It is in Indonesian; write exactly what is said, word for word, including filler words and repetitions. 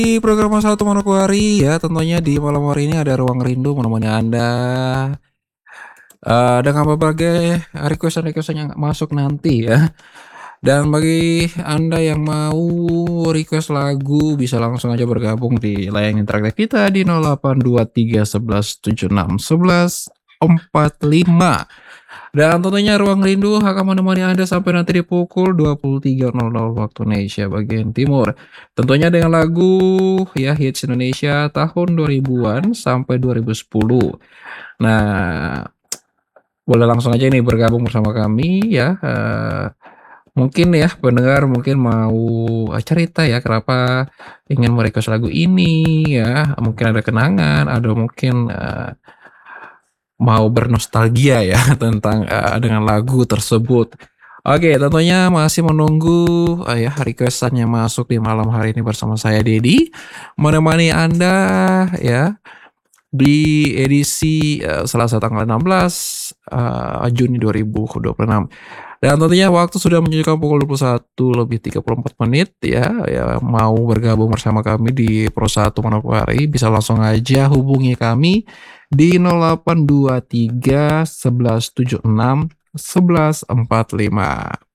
Di program Satu Manokwari ya, tentunya di malam hari ini ada Ruang Rindu menemani Anda, eee, dengan berbagai request-request yang masuk nanti ya. Dan bagi Anda yang mau request lagu bisa langsung aja bergabung di layar interaktif kita di nol delapan dua tiga sebelas tujuh enam sebelas empat lima. Dan tentunya Ruang Rindu akan menemani Anda sampai nanti di pukul dua puluh tiga nol nol waktu Indonesia bagian timur. Tentunya dengan lagu ya hits Indonesia tahun dua ribuan sampai dua ribu sepuluh. Nah, boleh langsung aja nih bergabung bersama kami ya, eee, mungkin ya pendengar mungkin mau, eee, cerita ya kenapa ingin me-request lagu ini ya, mungkin ada kenangan, ada mungkin, eee mau bernostalgia ya tentang, eee, dengan lagu tersebut. Oke, tentunya masih menunggu, eee, ya request-an yang masuk di malam hari ini bersama saya Dedi, menemani Anda ya di edisi, eee, Selasa tanggal enam belas, eee, Juni dua ribu dua puluh enam. Dan tentunya waktu sudah menunjukkan pukul dua puluh satu lebih tiga puluh empat menit ya, ya mau bergabung bersama kami di Pro satu Manokwari bisa langsung aja hubungi kami di nol delapan dua tiga sebelas tujuh enam sebelas empat lima.